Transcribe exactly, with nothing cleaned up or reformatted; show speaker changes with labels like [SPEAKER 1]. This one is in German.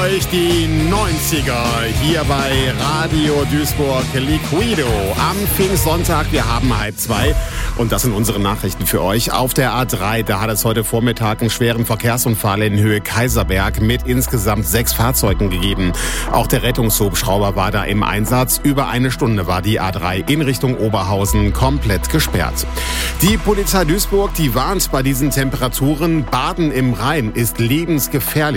[SPEAKER 1] euch die neunziger hier bei Radio Duisburg Liquido am Pfingstsonntag. Wir haben halb zwei und das sind unsere Nachrichten für euch. Auf der A drei, da hat es heute Vormittag einen schweren Verkehrsunfall in Höhe Kaiserberg mit insgesamt sechs Fahrzeugen gegeben. Auch der Rettungshubschrauber war da im Einsatz. Über eine Stunde war die A drei in Richtung Oberhausen komplett gesperrt. Die Polizei Duisburg, die warnt bei diesen Temperaturen, Baden im Rhein ist lebensgefährlich.